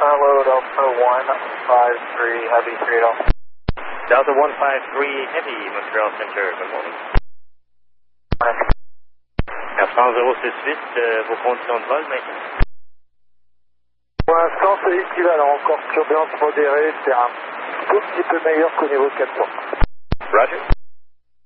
Charlotte Delta 153 Heavy 3 Delta. Delta 153 Heavy, Montreal Center, good morning. Air France 068, vos conditions de vol maintenant? Pour l'instant, c'est équivalent. Encore turbulence modérée, c'est un tout petit peu meilleur qu'au niveau 400. Roger.